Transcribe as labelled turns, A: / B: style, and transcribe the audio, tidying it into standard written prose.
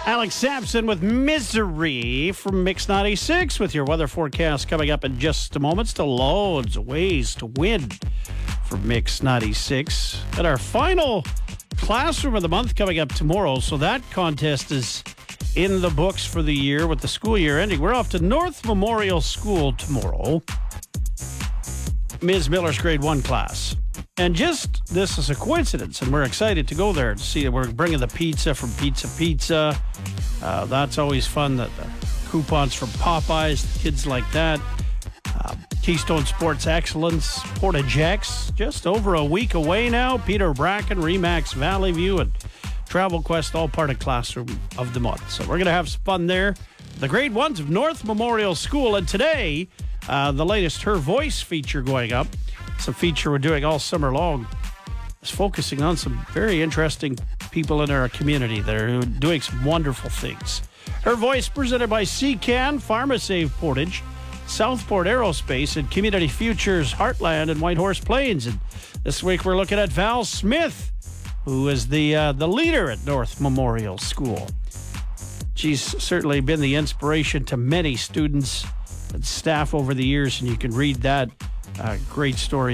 A: Alex Sampson with Misery from Mix 96 with your weather forecast coming up in just a moment. Still loads of ways to win from Mix 96. And our final classroom of the month coming up tomorrow. So that contest is in the books for the year with the school year ending. We're off to North Memorial School tomorrow. Ms. Miller's grade 1 class. And just this is a coincidence, and we're excited to go there to see that we're bringing the pizza from Pizza. That's always fun. The coupons from Popeyes, the kids like that. Keystone Sports Excellence, Portage X, just over a week away now. Peter Bracken, Remax Valley View, and Travel Quest, all part of Classroom of the Month. So we're going to have some fun there. The grade 1s of North Memorial School, and today, the latest Her Voice feature going up. It's a feature we're doing all summer long. It's focusing on some very interesting people in our community that are doing some wonderful things. Her Voice presented by CCAN, PharmaSave Portage, Southport Aerospace, and Community Futures Heartland and Whitehorse Plains. And this week we're looking at Val Smith, who is the leader at North Memorial School. She's certainly been the inspiration to many students and staff over the years, and you can read that great story